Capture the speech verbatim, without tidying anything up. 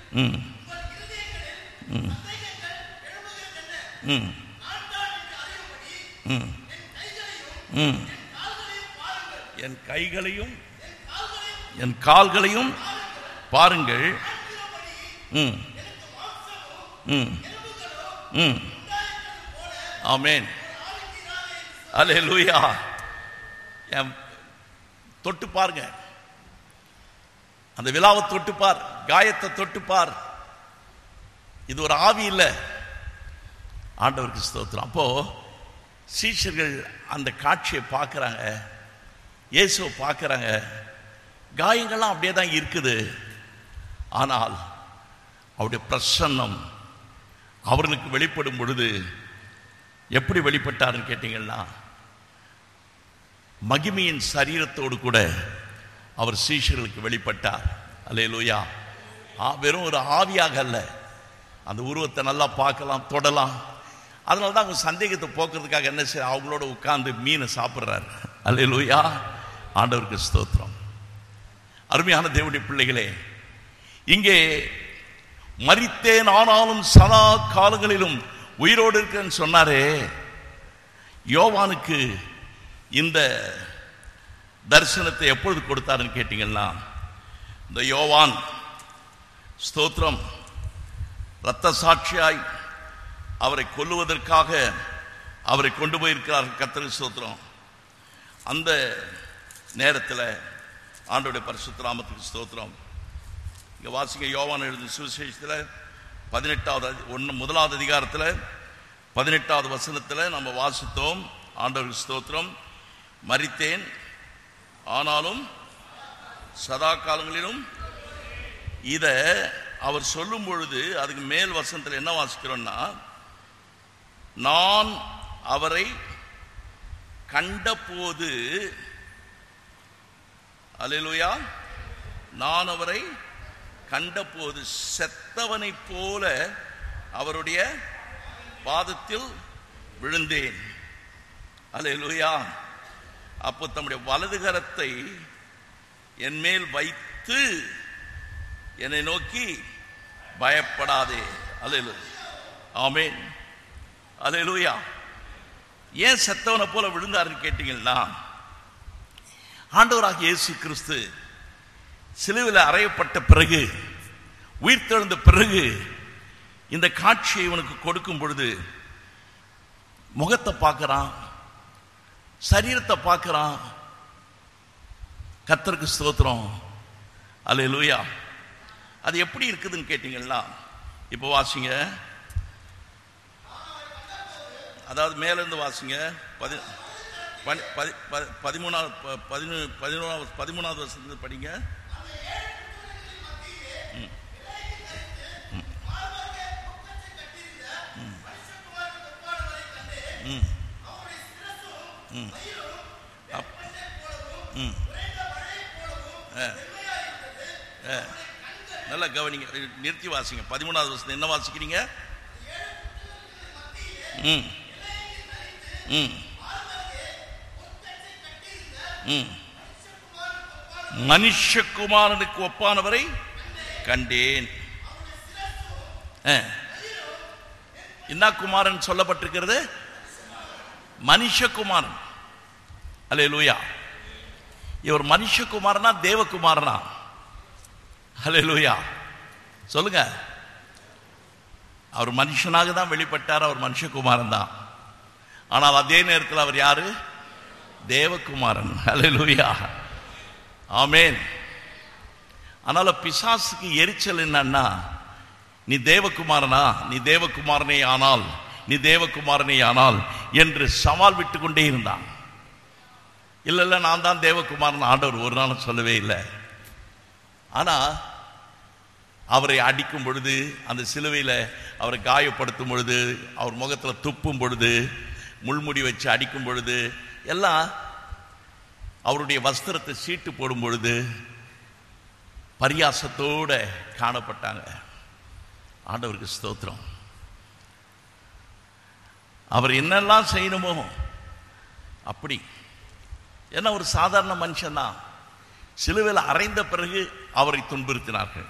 ம் ம் ம் ம் ம் என் கைகளையும் என் கால்களையும் பாருங்கள். ம் ம் ம் ஆமென். அல்லேலூயா. என் தொட்டு பாருங்க, அந்த விழாவை தொட்டு பார், காயத்தை தொட்டு பார். இது ஒரு ஆவி இல்லை. ஆண்டவருக்கு ஸ்தோத்திரம். அப்போ சீஷர்கள் அந்த காட்சியை பார்க்குறாங்க, இயேசுவை பார்க்குறாங்க. காயங்கள்லாம் அப்படியே தான் இருக்குது. ஆனால் அவருடைய பிரசன்னம் அவர்களுக்கு வெளிப்படும் பொழுது எப்படி வெளிப்பட்டாருன்னு கேட்டீங்கன்னா, மகிமையின் சரீரத்தோடு கூட அவர் சீஷர்களுக்கு வெளிப்பட்டார். அல்லேலூயா. வெறும் ஒரு ஆவியாக அல்ல, அந்த உருவத்தை நல்லா பார்க்கலாம், தொடலாம். அதனால தான் அவங்க சந்தேகத்தை போக்குறதுக்காக என்ன செய்ய, அவங்களோட உட்கார்ந்து மீனை சாப்பிட்றாரு. அல்லேலூயா. ஆண்டவருக்கு ஸ்தோத்திரம். அருமையான தேவனுடைய பிள்ளைகளே, இங்கே மரித்தேன் ஆனாலும் சதா காலங்களிலும் உயிரோடு இருக்கேன்னு சொன்னாரே, யோவானுக்கு இந்த தரிசனத்தை எப்பொழுது கொடுத்தாருன்னு கேட்டீங்கன்னா, இந்த யோவான் ஸ்தோத்திரம் இரத்த சாட்சியாய் அவரை கொல்லுவதற்காக அவரை கொண்டு போயிருக்கிறார். கர்த்தருக்கு ஸ்தோத்திரம். அந்த நேரத்தில் ஆண்டவருடைய பரிசுத்த நாமத்துக்கு ஸ்தோத்திரம். இங்கே வாசிங்க, யோவான் எழுதின சுவிசேஷத்தில் பதினெட்டாவது ஒன்று முதலாவது அதிகாரத்தில் பதினெட்டாவது வசனத்தில் நம்ம வாசித்தோம். ஆண்டவருக்கு ஸ்தோத்திரம். மரித்தேன் ஆனாலும் சதா காலங்களிலும். இதை அவர் சொல்லும் பொழுது அதுக்கு மேல் வசனத்தில் என்ன வாசிக்கிறோம்னா, நான் அவரை கண்டபோது, அல்லேலூயா, நான் அவரை கண்டபோது செத்தவனை போல அவருடைய பாதத்தில் விழுந்தேன். அல்லேலூயா. அப்போ தம்முடைய வலது கரத்தை என் மேல் வைத்து என்னை நோக்கி பயப்படாதே. அல்லேலூயா. ஆமென். அல்லேலூயா. ஏன் செத்தவனை போல விழுந்தாருன்னு கேட்டீங்கன்னா, ஆண்டவராகிய இயேசு கிறிஸ்து சிலுவையில் அறையப்பட்ட பிறகு, உயிர்த்தெழுந்த பிறகு இந்த காட்சியை இவனுக்கு கொடுக்கும் பொழுது முகத்தை பார்க்கிறான், சரீரத்தை பார்க்கிறான். கர்த்தருக்கு ஸ்தோத்திரம். அல்லேலூயா. அது எப்படி இருக்குதுன்னு கேட்டீங்கன்னா, இப்போ வாசிங்க, அதாவது மேலிருந்து வாசிங்க. பதி பதிமூணாவது பதினொன்றாவது பதிமூணாவது வருஷத்துல படிங்க. நல்லா கவனிங்க, நிறுத்தி வாசிங்க. பதிமூணாவது வருஷம் என்ன வாசிக்கிறீங்க? ம் ம் ம் மனுஷகுமாரனுக்கு ஒப்பானவரை கண்டேன். என்ன குமாரன் சொல்லப்பட்டிருக்கிறது? மனுஷகுமாரன். அல்லேலூயா. இவர் மனுஷகுமாரனா தேவகுமாரனா? அல்லேலூயா. சொல்லுங்க. அவர் மனுஷனாக தான் வெளிப்பட்டார், அவர் மனுஷகுமாரன் தான். ஆனால் அதே நேரத்தில் அவர் யாரு? தேவகுமாரன். அல்லேலூயா. ஆமென். அதனால பிசாசுக்கு எரிச்சல் என்னன்னா, நீ தேவகுமாரனா, நீ தேவகுமாரனே ஆனால், நீ தேவகுமாரனே ஆனால் என்று சவால் விட்டு கொண்டே இருந்தான். இல்லை இல்லை நான் தான் தேவகுமாரன் ஆண்டவர் ஒரு நாளும் சொல்லவே இல்லை. ஆனால் அவரை அடிக்கும் பொழுது, அந்த சிலுவையில் அவரை காயப்படுத்தும் பொழுது, அவர் முகத்தில் துப்பும் பொழுது, முள்முடி வச்சு அடிக்கும் பொழுது, எல்லாம் அவருடைய வஸ்திரத்தை சீட்டு போடும் பொழுது பரியாசத்தோடு காணப்பட்டாங்க. ஆண்டவருக்கு ஸ்தோத்திரம். அவர் என்னெல்லாம் செய்யணுமோ அப்படி. ஏன்னா ஒரு சாதாரண மனுஷன் தான். சிலுவையில் அறைந்த பிறகு அவரை துன்புறுத்தினார்கள்.